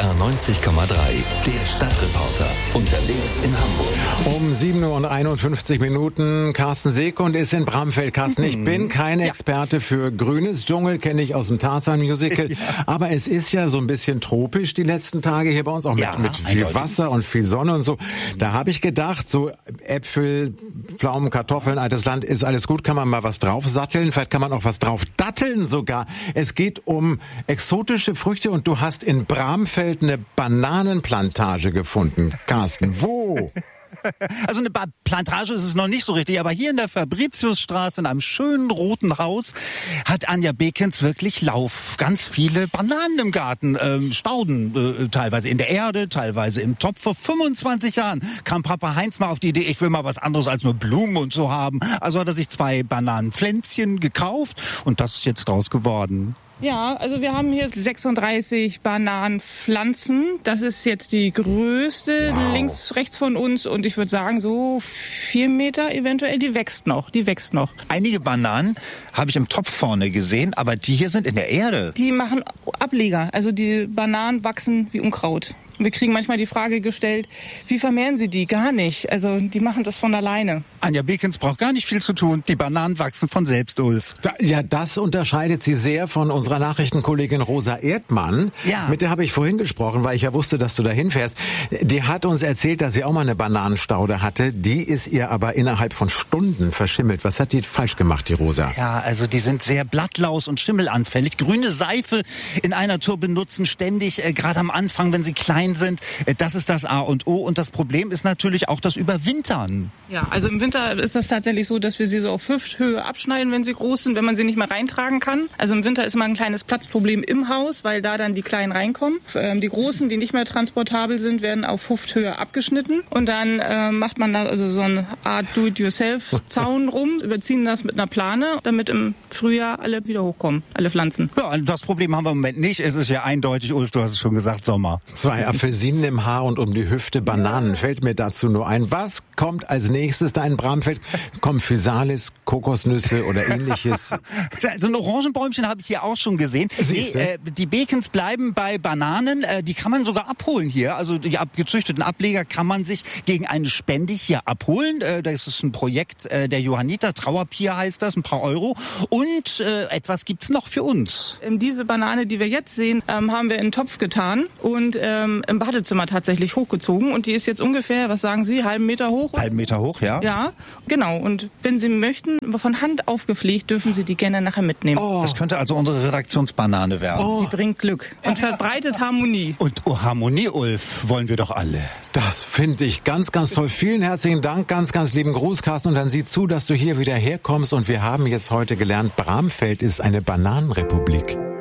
BR 90,3, der Stadtreporter, unterwegs in Hamburg. Um 7:51 Uhr, Carsten Seekund ist in Bramfeld. Carsten, ich bin kein Experte für grünes Dschungel, kenne ich aus dem Tarzan-Musical. Aber es ist ja so ein bisschen tropisch die letzten Tage hier bei uns, auch mit viel Wasser und viel Sonne und so. Da habe ich gedacht, so Äpfel, Pflaumen, Kartoffeln, altes Land, ist alles gut, kann man mal was drauf satteln, vielleicht kann man auch was drauf datteln sogar. Es geht um exotische Früchte und du hast in Bramfeld eine Bananenplantage gefunden. Carsten, wo? Also eine Plantage ist es noch nicht so richtig, aber hier in der Fabritiusstraße in einem schönen roten Haus hat Anja Bekens wirklich ganz viele Bananen im Garten, Stauden, teilweise in der Erde, teilweise im Topf. Vor 25 Jahren kam Papa Heinz mal auf die Idee, ich will mal was anderes als nur Blumen und so haben. Also hat er sich 2 Bananenpflänzchen gekauft und das ist jetzt draus geworden. Ja, also wir haben hier 36 Bananenpflanzen. Das ist jetzt die größte links, rechts von uns. Und ich würde sagen, so 4 Meter eventuell. Die wächst noch. Einige Bananen habe ich im Topf vorne gesehen, aber die hier sind in der Erde. Die machen Ableger. Also die Bananen wachsen wie Unkraut. Wir kriegen manchmal die Frage gestellt, wie vermehren Sie die? Gar nicht. Also die machen das von alleine. Anja Bekens braucht gar nicht viel zu tun. Die Bananen wachsen von selbst, Ulf. Ja, das unterscheidet sie sehr von unserer Nachrichtenkollegin Rosa Erdmann. Ja. Mit der habe ich vorhin gesprochen, weil ich ja wusste, dass du da hinfährst. Die hat uns erzählt, dass sie auch mal eine Bananenstaude hatte. Die ist ihr aber innerhalb von Stunden verschimmelt. Was hat die falsch gemacht, die Rosa? Ja, also die sind sehr blattlaus und schimmelanfällig. Grüne Seife in einer Tour benutzen, ständig, gerade am Anfang, wenn sie klein sind. Das ist das A und O. Und das Problem ist natürlich auch das Überwintern. Ja, also im Winter ist das tatsächlich so, dass wir sie so auf Hüfthöhe abschneiden, wenn sie groß sind, wenn man sie nicht mehr reintragen kann. Also im Winter ist immer ein kleines Platzproblem im Haus, weil da dann die Kleinen reinkommen. Die Großen, die nicht mehr transportabel sind, werden auf Hüfthöhe abgeschnitten. Und dann macht man da also so eine Art Do-it-yourself-Zaun rum, überziehen das mit einer Plane, damit im Frühjahr alle wieder hochkommen, alle Pflanzen. Ja, das Problem haben wir im Moment nicht. Es ist ja eindeutig, Ulf, du hast es schon gesagt, Sommer. 2 Apfelsinen im Haar und um die Hüfte Bananen. Fällt mir dazu nur ein. Was kommt als nächstes da in Bramfeld? Kommt Physalis, Kokosnüsse oder ähnliches? So ein Orangenbäumchen habe ich hier auch schon gesehen. Die Bekens bleiben bei Bananen. Die kann man sogar abholen hier. Also die gezüchteten Ableger kann man sich gegen eine Spende hier abholen. Das ist ein Projekt der Johanniter. Trauerpier heißt das, ein paar Euro. Und etwas gibt's noch für uns. Diese Banane, die wir jetzt sehen, haben wir in den Topf getan und im Badezimmer tatsächlich hochgezogen. Und die ist jetzt ungefähr, was sagen Sie, halben Meter hoch? Halben Meter hoch, ja. Ja, genau. Und wenn Sie möchten, von Hand aufgepflegt, dürfen Sie die gerne nachher mitnehmen. Oh. Das könnte also unsere Redaktionsbanane werden. Sie bringt Glück und verbreitet Harmonie. Und Harmonie, Ulf, wollen wir doch alle. Das finde ich ganz, ganz toll. Vielen herzlichen Dank, ganz, ganz lieben Gruß, Carsten. Und dann sieh zu, dass du hier wieder herkommst. Und wir haben jetzt heute gelernt, Bramfeld ist eine Bananenrepublik.